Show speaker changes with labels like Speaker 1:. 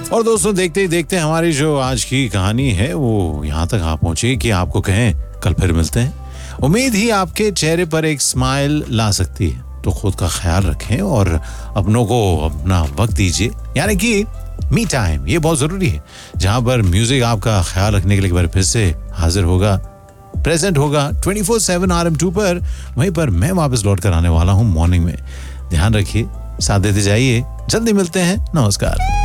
Speaker 1: और दोस्तों, देखते ही देखते हमारी जो आज की कहानी है वो यहाँ तक आ पहुंची कि आपको कहें कल फिर मिलते हैं। उम्मीद ही आपके चेहरे पर एक स्माइल ला सकती है, तो खुद का ख्याल रखें और अपनों को अपना वक्त दीजिए, यानी कि मी टाइम। ये बहुत जरूरी है, जहां पर म्यूजिक आपका ख्याल रखने के लिए एक बार फिर से हाजिर होगा, प्रेजेंट होगा 24/7 RM2 पर। वहीं पर मैं वापस लौट कर आने वाला हूं मॉर्निंग में। ध्यान रखिए, साथ देते जाइए। जल्दी मिलते हैं। नमस्कार।